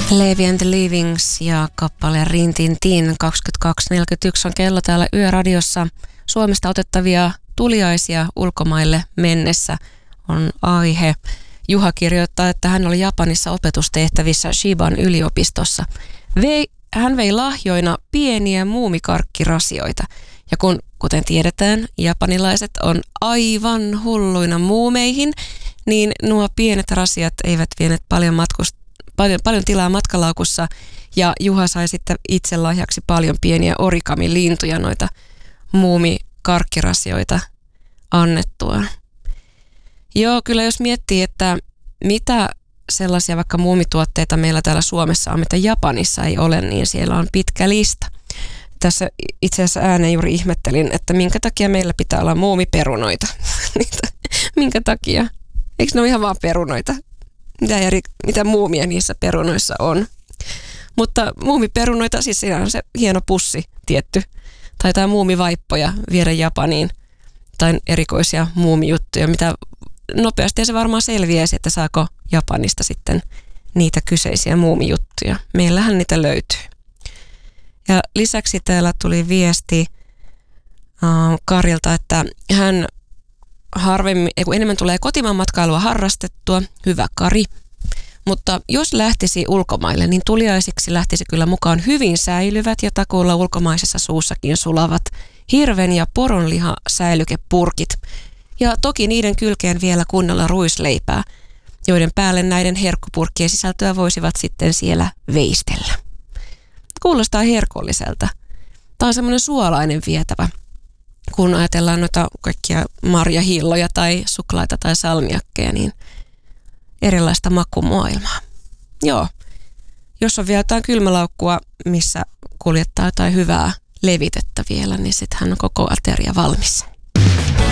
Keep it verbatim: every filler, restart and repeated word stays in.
Levi and the Leavings ja kappale Rin Tin Tin. kaksikymmentäkaksi neljäkymmentäyksi on kello täällä Yöradiossa. Suomesta otettavia tuliaisia ulkomaille mennessä on aihe. Juha kirjoittaa, että hän oli Japanissa opetustehtävissä Shiban yliopistossa. Vei, hän vei lahjoina pieniä muumikarkkirasioita. Ja kun, kuten tiedetään, japanilaiset on aivan hulluina muumeihin, niin nuo pienet rasiat eivät vienet paljon matkusta. Paljon, paljon tilaa matkalaukussa ja Juha sai sitten itse lahjaksi paljon pieniä origami-lintuja, noita muumikarkkirasioita annettua. Joo, kyllä jos miettii, että mitä sellaisia vaikka muumituotteita meillä täällä Suomessa on, mitä Japanissa ei ole, niin siellä on pitkä lista. Tässä itse asiassa ääneen juuri ihmettelin, että minkä takia meillä pitää olla muumiperunoita. Minkä takia? Eikö ne ole ihan vaan perunoita? Mitä, eri, mitä muumia niissä perunoissa on. Mutta muumiperunoita, siis siinä on se hieno pussi tietty. Tai jotain muumivaippoja viedä Japaniin. Tai erikoisia muumijuttuja, mitä nopeasti se varmaan selviäisi, että saako Japanista sitten niitä kyseisiä muumijuttuja. Meillähän niitä löytyy. Ja lisäksi täällä tuli viesti äh, Karilta, että hän harvemmin, kun enemmän tulee kotimaan matkailua harrastettua, hyvä Kari. Mutta jos lähtisi ulkomaille, niin tuliaisiksi lähtisi kyllä mukaan hyvin säilyvät ja takuulla ulkomaisessa suussakin sulavat hirven ja poronliha säilykepurkit. Ja toki niiden kylkeen vielä kunnolla ruisleipää, joiden päälle näiden herkkupurkkien sisältöä voisivat sitten siellä veistellä. Kuulostaa herkolliselta. Tämä on semmoinen suolainen vietävä. Kun ajatellaan noita kaikkia marjahilloja tai suklaita tai salmiakkeja, niin erilaista makumaailmaa. Joo, jos on vielä jotain kylmälaukkua, missä kuljettaa jotain hyvää levitettä vielä, niin sittenhän on koko ateria valmis.